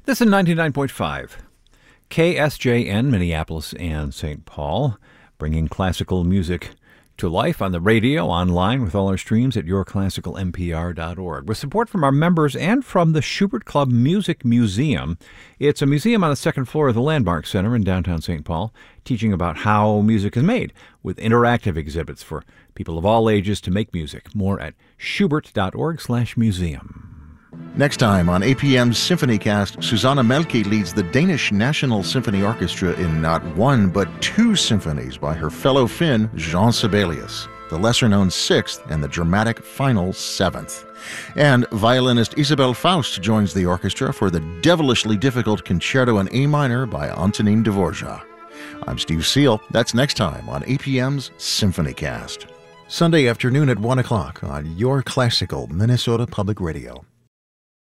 This is 99.5 KSJN, Minneapolis and St. Paul, bringing classical music to life on the radio, online, with all our streams at yourclassicalmpr.org. With support from our members and from the Schubert Club Music Museum. It's a museum on the second floor of the Landmark Center in downtown St. Paul, teaching about how music is made, with interactive exhibits for people of all ages to make music. More at schubert.org/museum. Next time on APM's SymphonyCast, Susanna Melke leads the Danish National Symphony Orchestra in not one but two symphonies by her fellow Finn, Jean Sibelius, the lesser-known Sixth and the dramatic final Seventh. And violinist Isabel Faust joins the orchestra for the devilishly difficult Concerto in A minor by Antonin Dvorak. I'm Steve Seal. That's next time on APM's SymphonyCast. Sunday afternoon at 1 o'clock on Your Classical Minnesota Public Radio.